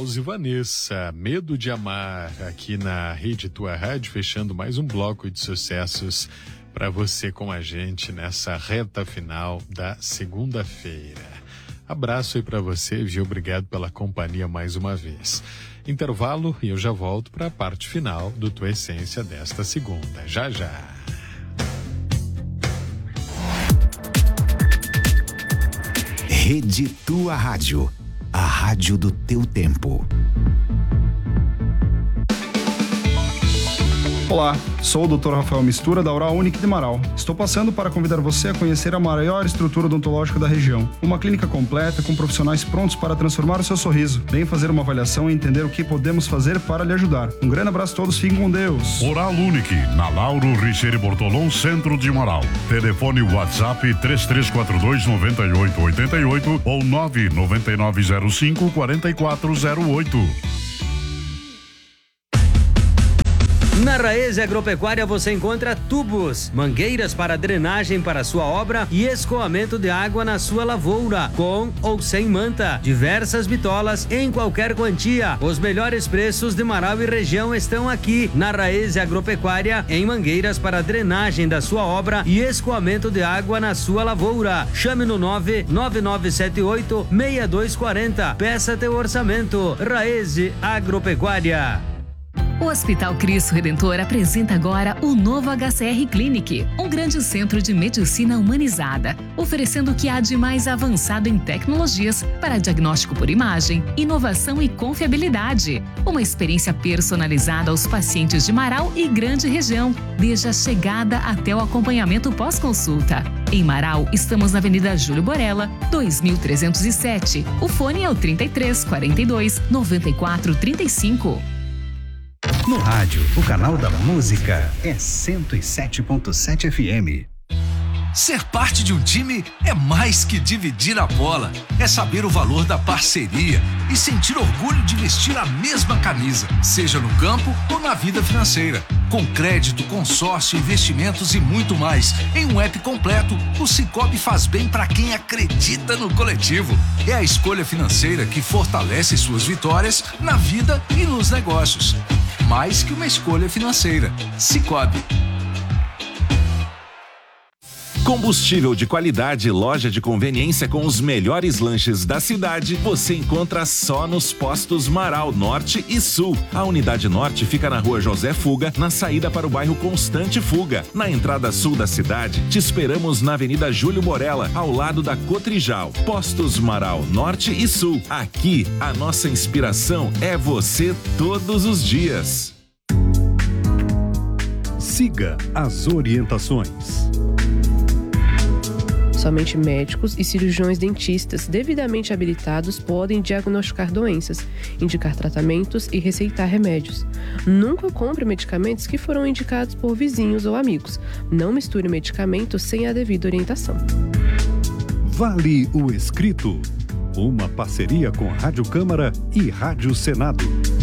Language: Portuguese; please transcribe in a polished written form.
Klaus e Vanessa, Medo de Amar, aqui na Rede Tua Rádio, fechando mais um bloco de sucessos para você com a gente nessa reta final da segunda-feira. Abraço aí para você, viu? Obrigado pela companhia mais uma vez. Intervalo e eu já volto para a parte final do Tua Essência desta segunda. Já, já. Rede Tua Rádio, a rádio do teu tempo. Olá, sou o Dr. Rafael Mistura da Oral Unique de Marau. Estou passando para convidar você a conhecer a maior estrutura odontológica da região. Uma clínica completa com profissionais prontos para transformar o seu sorriso. Vem fazer uma avaliação e entender o que podemos fazer para lhe ajudar. Um grande abraço a todos, fiquem com Deus. Oral Unique, na Lauro Richeire Bortolom, centro de Marau. Telefone WhatsApp 3342-9888 ou 99905-4408. Na Raese Agropecuária você encontra tubos, mangueiras para drenagem para sua obra e escoamento de água na sua lavoura, com ou sem manta, diversas bitolas em qualquer quantia. Os melhores preços de Marau e região estão aqui na Raese Agropecuária, em mangueiras para drenagem da sua obra e escoamento de água na sua lavoura. Chame no 99978-6240. Peça teu orçamento. Raese Agropecuária. O Hospital Cristo Redentor apresenta agora o novo HCR Clinic, um grande centro de medicina humanizada, oferecendo o que há de mais avançado em tecnologias para diagnóstico por imagem, inovação e confiabilidade. Uma experiência personalizada aos pacientes de Marau e grande região, desde a chegada até o acompanhamento pós-consulta. Em Marau, estamos na Avenida Júlio Borella, 2307. O fone é o 3342-9435. No rádio, o canal da música é 107.7 FM. Ser parte de um time é mais que dividir a bola. É saber o valor da parceria e sentir orgulho de vestir a mesma camisa, seja no campo ou na vida financeira. Com crédito, consórcio, investimentos e muito mais. Em um app completo, o Sicoob faz bem para quem acredita no coletivo. É a escolha financeira que fortalece suas vitórias na vida e nos negócios. Mais que uma escolha financeira. Sicoob. Combustível de qualidade, loja de conveniência com os melhores lanches da cidade, você encontra só nos postos Marau Norte e Sul. A unidade norte fica na rua José Fuga, na saída para o bairro Constante Fuga. Na entrada sul da cidade, te esperamos na Avenida Júlio Borella, ao lado da Cotrijal. Postos Marau Norte e Sul. Aqui, a nossa inspiração é você todos os dias. Siga as orientações. Somente médicos e cirurgiões dentistas devidamente habilitados podem diagnosticar doenças, indicar tratamentos e receitar remédios. Nunca compre medicamentos que foram indicados por vizinhos ou amigos. Não misture medicamentos sem a devida orientação. Vale o Escrito. Uma parceria com Rádio Câmara e Rádio Senado.